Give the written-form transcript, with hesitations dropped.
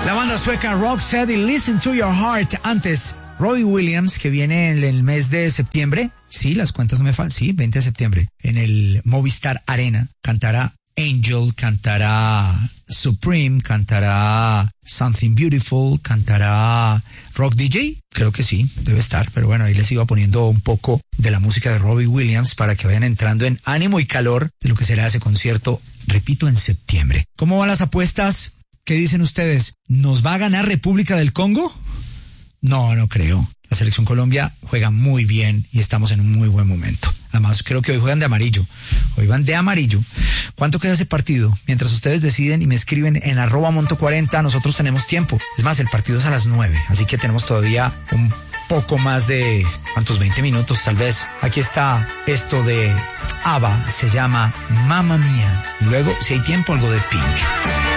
La banda sueca Roxette y Listen to Your Heart. Antes, Robbie Williams, que viene en el mes de septiembre. Sí, las cuentas no me faltan. Sí, 20 de septiembre. En el Movistar Arena cantará Angel, cantará Supreme, cantará Something Beautiful, cantará Rock DJ. Creo que sí, debe estar. Pero bueno, ahí les iba poniendo un poco de la música de Robbie Williams para que vayan entrando en ánimo y calor de lo que será ese concierto, repito, en septiembre. ¿Cómo van las apuestas? ¿Qué dicen ustedes? ¿Nos va a ganar República del Congo? No, no creo. La selección Colombia juega muy bien y estamos en un muy buen momento. Además, creo que hoy juegan de amarillo. Hoy van de amarillo. ¿Cuánto queda ese partido? Mientras ustedes deciden y me escriben en @Monto40, nosotros tenemos tiempo. Es más, el partido es a las 9, así que tenemos todavía un poco más de, ¿cuántos? 20 minutos tal vez. Aquí está esto de ABBA, se llama Mamma Mía. Y luego, si hay tiempo, algo de Pink.